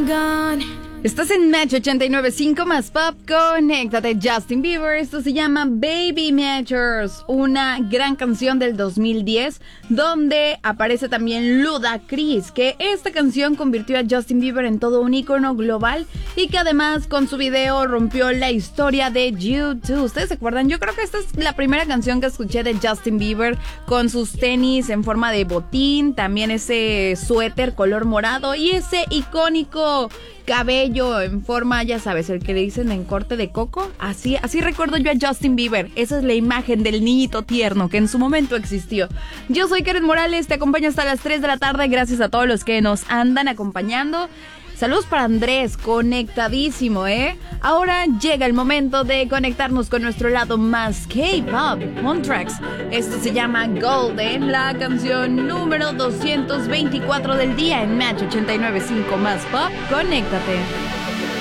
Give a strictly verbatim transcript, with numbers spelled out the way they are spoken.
I'm gone. Estás en Match ochenta y nueve punto cinco más Pop, conéctate. Justin Bieber, esto se llama Baby Measures, una gran canción del dos mil diez, donde aparece también Ludacris, que esta canción convirtió a Justin Bieber en todo un ícono global y que además con su video rompió la historia de YouTube. ¿Ustedes se acuerdan? Yo creo que esta es la primera canción que escuché de Justin Bieber, con sus tenis en forma de botín, también ese suéter color morado y ese icónico cabello en forma, ya sabes, el que le dicen en corte de coco. Así, así recuerdo yo a Justin Bieber. Esa es la imagen del niñito tierno que en su momento existió. Yo soy Karen Morales, te acompaño hasta las tres de la tarde. Gracias a todos los que nos andan acompañando. Saludos para Andrés, conectadísimo, ¿eh? Ahora llega el momento de conectarnos con nuestro lado más K-pop, Montrax. Esto se llama Golden, la canción número doscientos veinticuatro del día en Match ochenta y nueve punto cinco más Pop. Conéctate.